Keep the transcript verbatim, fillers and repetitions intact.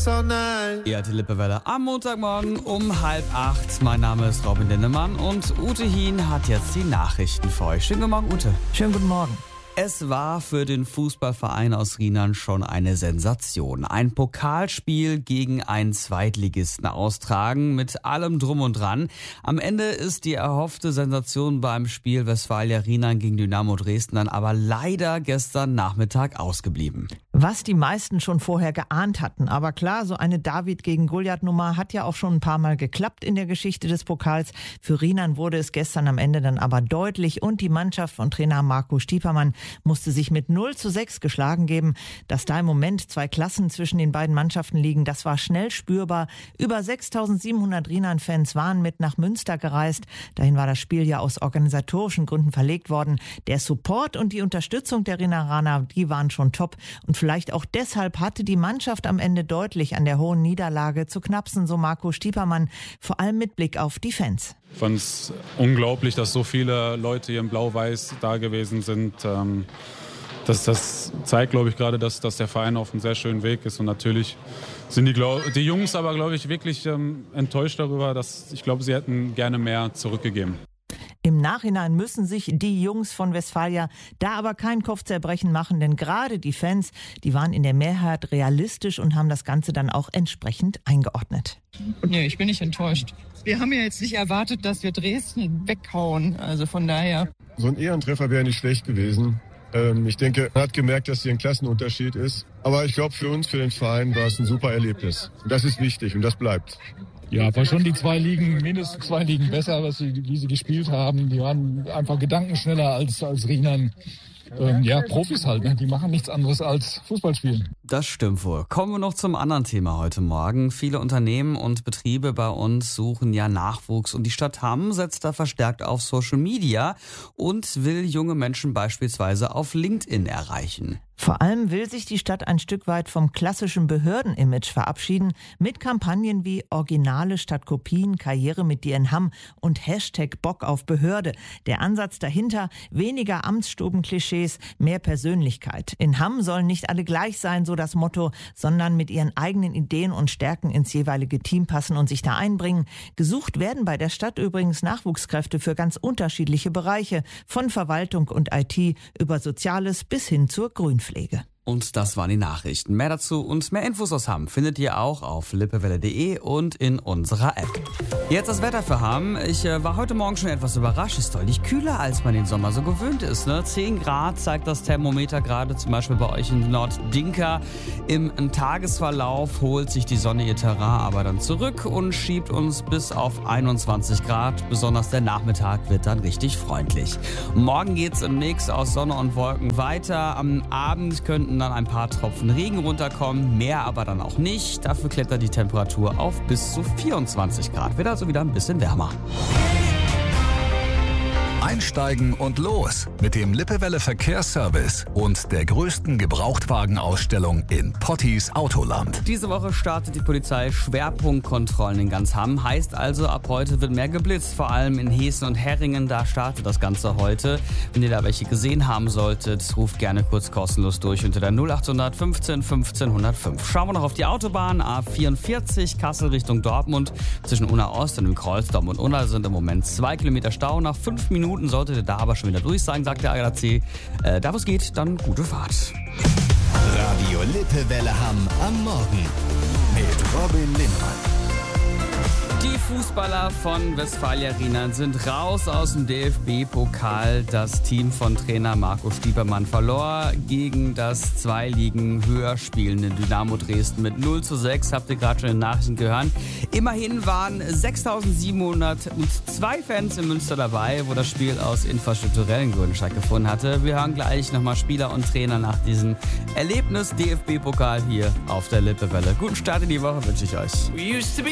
all night. Ihr hatte Lippewelle am Montagmorgen um halb acht. Mein Name ist Robin Lindemann und Ute Hien hat jetzt die Nachrichten für euch. Schönen guten Morgen, Ute. Schönen guten Morgen. Es war für den Fußballverein aus Rheinland schon eine Sensation. Ein Pokalspiel gegen einen Zweitligisten austragen mit allem Drum und Dran. Am Ende ist die erhoffte Sensation beim Spiel Westfalia Rheinland gegen Dynamo Dresden dann aber leider gestern Nachmittag ausgeblieben. Was die meisten schon vorher geahnt hatten. Aber klar, so eine David gegen Goliath-Nummer hat ja auch schon ein paar Mal geklappt in der Geschichte des Pokals. Für Rheinland wurde es gestern am Ende dann aber deutlich und die Mannschaft von Trainer Marco Stiepermann musste sich mit null zu sechs geschlagen geben. Dass da im Moment zwei Klassen zwischen den beiden Mannschaften liegen, das war schnell spürbar. Über sechstausendsiebenhundert Rheinland-Fans waren mit nach Münster gereist. Dahin war das Spiel ja aus organisatorischen Gründen verlegt worden. Der Support und die Unterstützung der Rheineraner, die waren schon top. Und vielleicht auch deshalb hatte die Mannschaft am Ende deutlich an der hohen Niederlage zu knapsen, so Marco Stiepermann, vor allem mit Blick auf die Fans. Ich fand es unglaublich, dass so viele Leute hier in Blau-Weiß da gewesen sind. Ähm, das, das zeigt, glaube ich, gerade, dass, dass der Verein auf einem sehr schönen Weg ist. Und natürlich sind die, glaub, die Jungs aber, glaube ich, wirklich ähm, enttäuscht darüber, dass ich glaube, sie hätten gerne mehr zurückgegeben. Im Nachhinein müssen sich die Jungs von Westfalia da aber kein Kopfzerbrechen machen, denn gerade die Fans, die waren in der Mehrheit realistisch und haben das Ganze dann auch entsprechend eingeordnet. Nee, ich bin nicht enttäuscht. Wir haben ja jetzt nicht erwartet, dass wir Dresden weghauen, also von daher. So ein Ehrentreffer wäre nicht schlecht gewesen. Ähm, ich denke, man hat gemerkt, dass hier ein Klassenunterschied ist. Aber ich glaube, für uns, für den Verein, war es ein super Erlebnis. Und das ist wichtig und das bleibt. Ja, war schon die zwei Ligen, mindestens zwei Ligen besser, was sie, wie sie gespielt haben. Die waren einfach gedankenschneller als, als Rheinland. Ähm, ja, Profis halt, ne? Die machen nichts anderes als Fußball spielen. Das stimmt wohl. Kommen wir noch zum anderen Thema heute Morgen. Viele Unternehmen und Betriebe bei uns suchen ja Nachwuchs und die Stadt Hamm setzt da verstärkt auf Social Media und will junge Menschen beispielsweise auf LinkedIn erreichen. Vor allem will sich die Stadt ein Stück weit vom klassischen Behördenimage verabschieden mit Kampagnen wie Originale statt Kopien, Karriere mit dir in Hamm und Hashtag Bock auf Behörde. Der Ansatz dahinter, weniger Amtsstuben-Klischees, mehr Persönlichkeit. In Hamm sollen nicht alle gleich sein, so das Motto, sondern mit ihren eigenen Ideen und Stärken ins jeweilige Team passen und sich da einbringen. Gesucht werden bei der Stadt übrigens Nachwuchskräfte für ganz unterschiedliche Bereiche, von Verwaltung und I T über Soziales bis hin zur Grünpflege. Und das waren die Nachrichten. Mehr dazu und mehr Infos aus Hamm findet ihr auch auf lippewelle punkt de und in unserer App. Jetzt das Wetter für Hamm. Ich äh, war heute Morgen schon etwas überrascht. Es ist deutlich kühler, als man den Sommer so gewöhnt ist. Ne? zehn Grad zeigt das Thermometer gerade zum Beispiel bei euch in Norddinka. Im, Im Tagesverlauf holt sich die Sonne ihr Terrain aber dann zurück und schiebt uns bis auf einundzwanzig Grad. Besonders der Nachmittag wird dann richtig freundlich. Morgen geht's im Mix aus Sonne und Wolken weiter. Am Abend könnten dann ein paar Tropfen Regen runterkommen, mehr aber dann auch nicht. Dafür klettert die Temperatur auf bis zu vierundzwanzig Grad. Wird also wieder ein bisschen wärmer. Einsteigen und los mit dem Lippewelle Verkehrsservice und der größten Gebrauchtwagenausstellung in Pottis Autoland. Diese Woche startet die Polizei Schwerpunktkontrollen in ganz Hamm. Heißt also, ab heute wird mehr geblitzt, vor allem in Heßen und Herringen. Da startet das Ganze heute. Wenn ihr da welche gesehen haben solltet, ruft gerne kurz kostenlos durch unter der null achthundert fünfzehn fünfzehn hundertfünf. Schauen wir noch auf die Autobahn A vierundvierzig Kassel Richtung Dortmund. Zwischen Unna Ost und dem Kreuzdamm und Unna sind im Moment zwei Kilometer Stau. Nach fünf Minuten solltet ihr da aber schon wieder durch sein, sagt der A D A C. Äh, da wo es geht, dann gute Fahrt. Radio Lippewelle Hamm am Morgen mit Robin Lindemann. Die Fußballer von Westfalia Rheinland sind raus aus dem D F B-Pokal. Das Team von Trainer Marco Stiepermann verlor gegen das zwei Ligen höher spielende Dynamo Dresden mit null zu sechs. Habt ihr gerade schon in den Nachrichten gehört. Immerhin waren sechstausendsiebenhundertzwei Fans in Münster dabei, wo das Spiel aus infrastrukturellen Gründen stattgefunden hatte. Wir hören gleich nochmal Spieler und Trainer nach diesem Erlebnis D F B-Pokal hier auf der Lippewelle. Guten Start in die Woche wünsche ich euch.